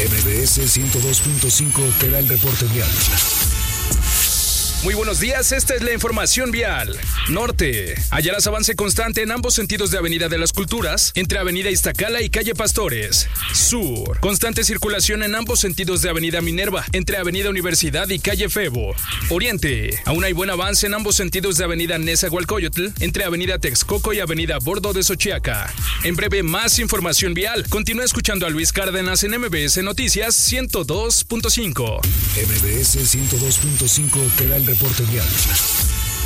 MBS 102.5 te da el reporte vial. Muy buenos días, esta es la información vial. Norte, hallarás avance constante en ambos sentidos de Avenida de las Culturas, entre Avenida Iztacala y Calle Pastores. Sur, constante circulación en ambos sentidos de Avenida Minerva, entre Avenida Universidad y Calle Febo. Oriente, aún hay buen avance en ambos sentidos de Avenida Nezahualcóyotl, entre Avenida Texcoco y Avenida Bordo de Xochiaca. En breve, más información vial. Continúa escuchando a Luis Cárdenas en MBS Noticias 102.5. MBS 102.5 te da el reporte vial.